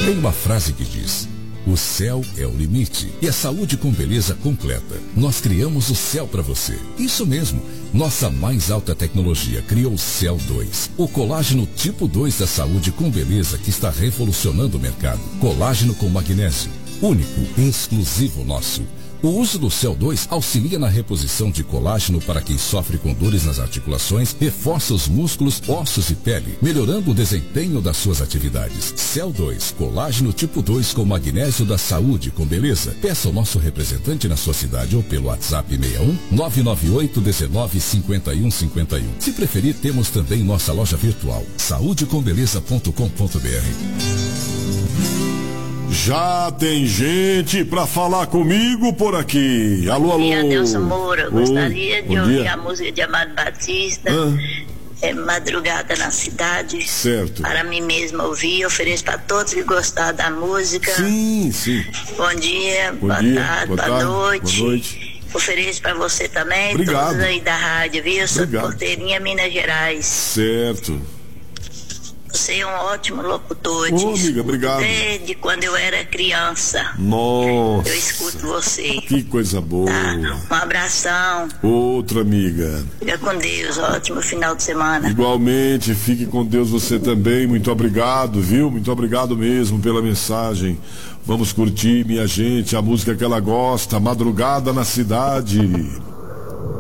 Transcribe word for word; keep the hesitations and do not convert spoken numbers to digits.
Tem uma frase que diz: o céu é o limite e a saúde com beleza completa. Nós criamos o céu para você. Isso mesmo. Nossa mais alta tecnologia criou o Cell dois, o colágeno tipo dois da saúde com beleza que está revolucionando o mercado. Colágeno com magnésio, único e exclusivo nosso. O uso do Cell dois auxilia na reposição de colágeno para quem sofre com dores nas articulações, reforça os músculos, ossos e pele, melhorando o desempenho das suas atividades. Cell dois, colágeno tipo dois com magnésio da saúde com beleza. Peça ao nosso representante na sua cidade ou pelo WhatsApp seis um nove nove oito um nove cinco um cinco um. Se preferir, temos também nossa loja virtual, saúde com beleza ponto com ponto b r. Já tem gente pra falar comigo por aqui. Alô, alô. Bom dia, Nelson Moura. Gostaria Oi. de Bom ouvir dia. a música de Amado Batista, Ah. é, Madrugada na Cidade. Certo. Para mim mesma ouvir, ofereço para todos que gostaram da música. Sim, sim. Bom dia, Bom boa, dia, tarde, boa boa, tarde, noite. boa noite. Ofereço para você também, Obrigado. todos aí da rádio, viu? Eu sou de Obrigado. Porteirinha, Minas Gerais. Certo. Você é um ótimo locutor. Ô, te amiga, escuto obrigado. Desde quando eu era criança. Nossa. Eu escuto você. Que coisa boa. Tá? Um abração. Outra amiga. Fica com Deus. Ótimo final de semana. Igualmente, fique com Deus você também. Muito obrigado, viu? Muito obrigado mesmo pela mensagem. Vamos curtir, minha gente, a música que ela gosta, Madrugada na Cidade.